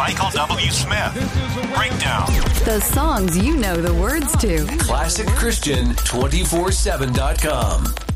Michael W. Smith. Breakdown. The songs you know the words to. ClassicChristian247.com.